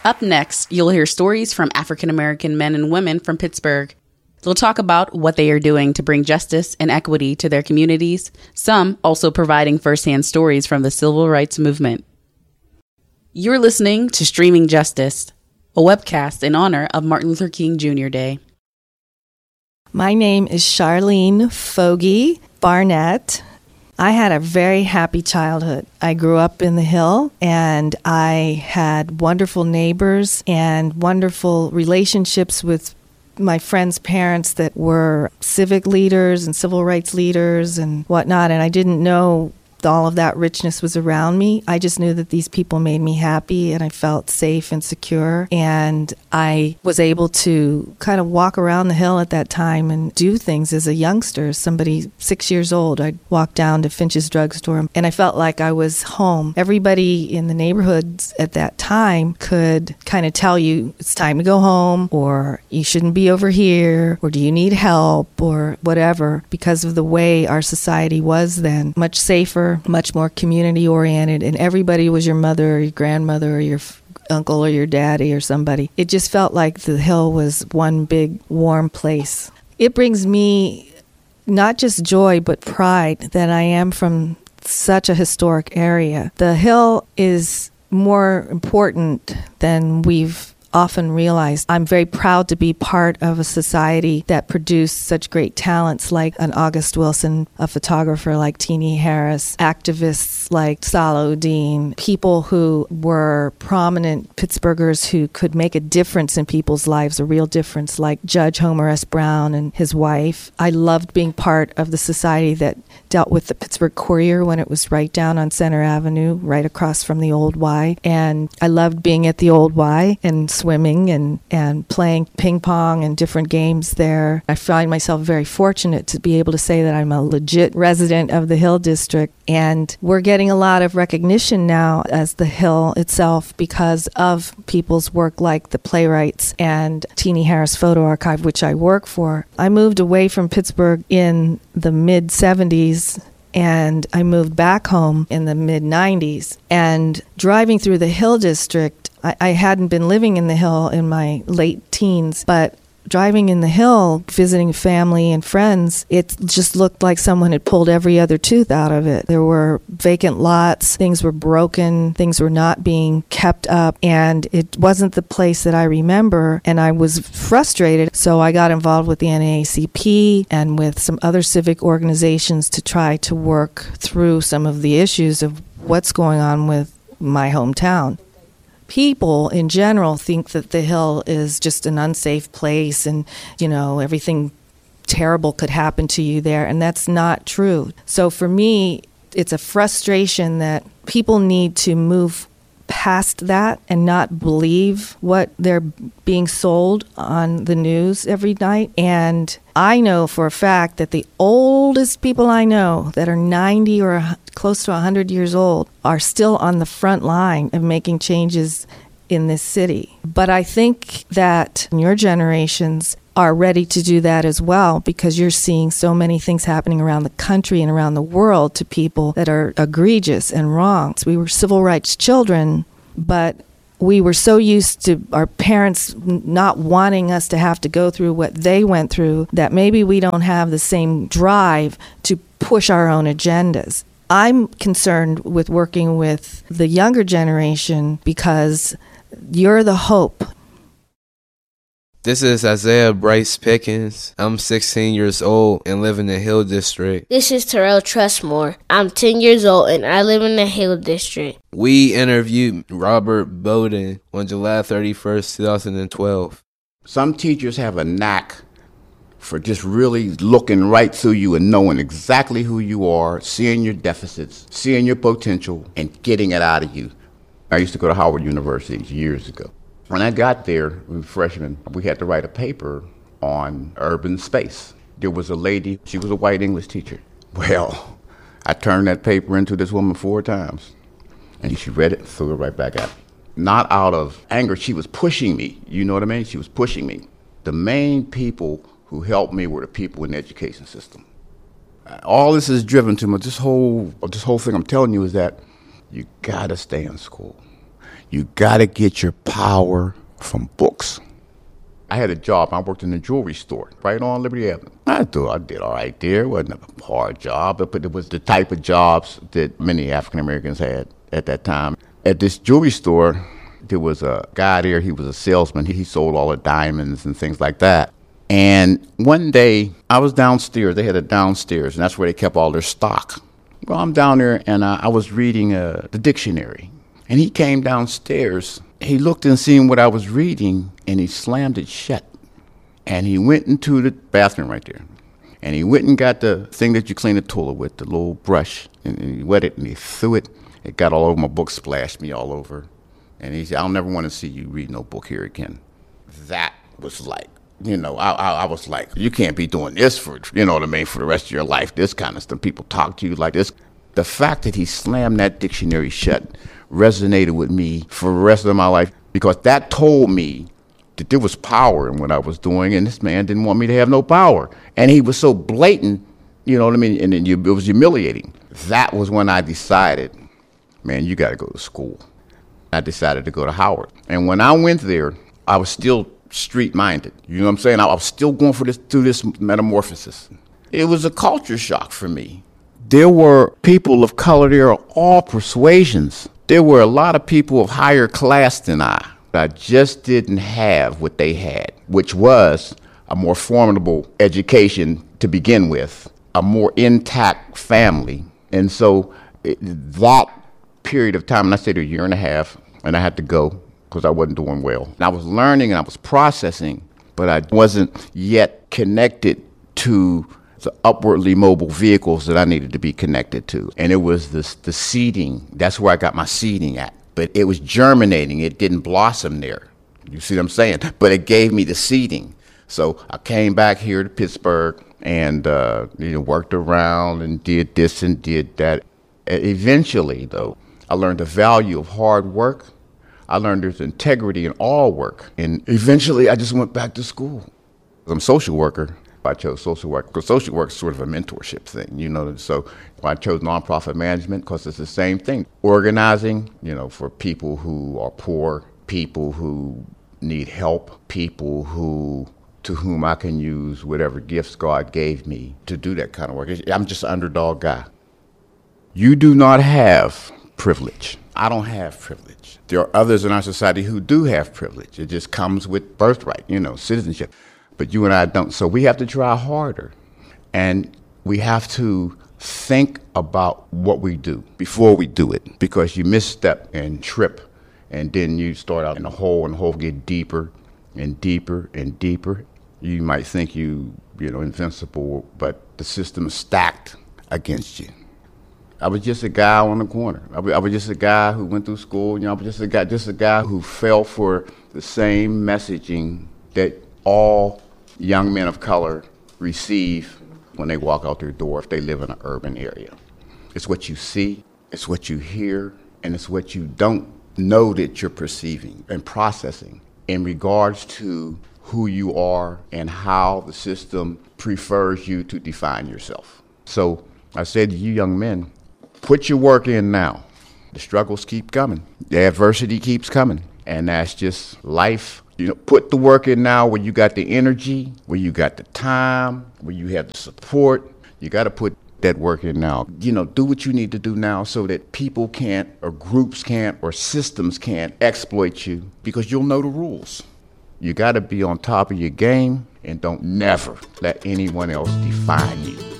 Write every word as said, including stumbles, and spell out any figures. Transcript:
Up next, you'll hear stories from African American men and women from Pittsburgh. They'll talk about what they are doing to bring justice and equity to their communities, some also providing firsthand stories from the civil rights movement. You're listening to Streaming Justice, a webcast in honor of Martin Luther King Junior Day. My name is Charlene Fogy Barnett. I had a very happy childhood. I grew up in the Hill, and I had wonderful neighbors and wonderful relationships with my friends' parents that were civic leaders and civil rights leaders and whatnot, and I didn't know all of that richness was around me. I just knew that these people made me happy, and I felt safe and secure, and I was able to kind of walk around the Hill at that time and do things as a youngster. Somebody six years old, I'd walk down to Finch's drugstore, and I felt like I was home. Everybody in the neighborhoods at that time could kind of tell you it's time to go home, or you shouldn't be over here, or do you need help, or whatever, because of the way our society was then. Much safer, much more community oriented, and everybody was your mother or your grandmother or your f- uncle or your daddy or somebody. It just felt like the Hill was one big warm place. It brings me not just joy but pride that I am from such a historic area. The Hill is more important than we've often realized. I'm very proud to be part of a society that produced such great talents like an August Wilson, a photographer like Teenie Harris, activists like Salah Udeen, people who were prominent Pittsburghers who could make a difference in people's lives, a real difference, like Judge Homer S. Brown and his wife. I loved being part of the society that dealt with the Pittsburgh Courier when it was right down on Center Avenue, right across from the Old Y. And I loved being at the Old Y and swimming and, and playing ping pong and different games there. I find myself very fortunate to be able to say that I'm a legit resident of the Hill District. And we're getting a lot of recognition now as the Hill itself because of people's work like the playwrights and Teenie Harris Photo Archive, which I work for. I moved away from Pittsburgh in the mid seventies, and I moved back home in the mid nineties. And driving through the Hill District, I, I hadn't been living in the Hill in my late teens, but driving in the Hill, visiting family and friends, it just looked like someone had pulled every other tooth out of it. There were vacant lots, things were broken, things were not being kept up, and it wasn't the place that I remember, and I was frustrated. So I got involved with the N double A C P and with some other civic organizations to try to work through some of the issues of what's going on with my hometown. People in general think that the Hill is just an unsafe place and, you know, everything terrible could happen to you there, and that's not true. So for me, it's a frustration that people need to move past that and not believe what they're being sold on the news every night. And I know for a fact that the oldest people I know that are ninety or close to one hundred years old are still on the front line of making changes in this city. But I think that your generations are ready to do that as well, because you're seeing so many things happening around the country and around the world to people that are egregious and wrong. So we were civil rights children, but we were so used to our parents not wanting us to have to go through what they went through that maybe we don't have the same drive to push our own agendas. I'm concerned with working with the younger generation because you're the hope. This is Isaiah Bryce Pickens. I'm sixteen years old and live in the Hill District. This is Terrell Trustmore. I'm ten years old and I live in the Hill District. We interviewed Robert Bowden on July thirty-first, twenty twelve. Some teachers have a knack for just really looking right through you and knowing exactly who you are, seeing your deficits, seeing your potential, and getting it out of you. I used to go to Howard University years ago. When I got there, we were freshmen, we had to write a paper on urban space. There was a lady, she was a white English teacher. Well, I turned that paper into this woman four times, and she read it and threw it right back at me. Not out of anger, she was pushing me, you know what I mean? She was pushing me. The main people who helped me were the people in the education system. All this is driven to me, this whole, this whole thing I'm telling you is that you gotta stay in school. You got to get your power from books. I had a job. I worked in a jewelry store right on Liberty Avenue. I thought I did all right there. It wasn't a hard job, but it was the type of jobs that many African Americans had at that time. At this jewelry store, there was a guy there. He was a salesman. He, he sold all the diamonds and things like that. And one day, I was downstairs. They had a downstairs, and that's where they kept all their stock. Well, I'm down there, and uh, I was reading uh, the dictionary. And he came downstairs. He looked and seen what I was reading, and he slammed it shut. And he went into the bathroom right there. And he went and got the thing that you clean the toilet with, the little brush, and, and he wet it, and he threw it. It got all over my book, splashed me all over. And he said, I'll never want to see you read no book here again. That was like, you know, I, I, I was like, you can't be doing this for, you know what I mean, for the rest of your life. This kind of stuff. People talk to you like this. The fact that he slammed that dictionary shut resonated with me for the rest of my life, because that told me that there was power in what I was doing, and this man didn't want me to have no power. And he was so blatant, you know what I mean, and then you, it was humiliating. That was when I decided, man, you got to go to school. I decided to go to Howard. And when I went there, I was still street-minded. You know what I'm saying? I was still going for this, through this metamorphosis. It was a culture shock for me. There were people of color there of all persuasions. There were a lot of people of higher class than I. I just didn't have what they had, which was a more formidable education to begin with, a more intact family. And so it, that period of time, and I stayed a year and a half, and I had to go because I wasn't doing well. And I was learning and I was processing, but I wasn't yet connected to the upwardly mobile vehicles that I needed to be connected to. And it was this, the seeding. That's where I got my seeding at. But it was germinating. It didn't blossom there. You see what I'm saying? But it gave me the seeding. So I came back here to Pittsburgh and uh, you know, worked around and did this and did that. Eventually, though, I learned the value of hard work. I learned there's integrity in all work. And eventually, I just went back to school. I'm a social worker. I chose social work because social work is sort of a mentorship thing, you know. So I chose nonprofit management because it's the same thing. Organizing, you know, for people who are poor, people who need help, people who to whom I can use whatever gifts God gave me to do that kind of work. I'm just an underdog guy. You do not have privilege. I don't have privilege. There are others in our society who do have privilege. It just comes with birthright, you know, citizenship. But you and I don't. So we have to try harder. And we have to think about what we do before we do it. Because you misstep and trip, and then you start out in a hole, and the hole get deeper and deeper and deeper. You might think you, you know, invincible, but the system is stacked against you. I was just a guy on the corner. I was, I was just a guy who went through school. You know, I was just a guy, just a guy who fell for the same messaging that all young men of color receive when they walk out their door if they live in an urban area. It's what you see, it's what you hear, and it's what you don't know that you're perceiving and processing in regards to who you are and how the system prefers you to define yourself. So I said to you young men, put your work in now. The struggles keep coming. The adversity keeps coming. And that's just life. You know, put the work in now where you got the energy, where you got the time, where you have the support. You got to put that work in now. You know, do what you need to do now so that people can't, or groups can't, or systems can't exploit you, because you'll know the rules. You got to be on top of your game, and don't never let anyone else define you.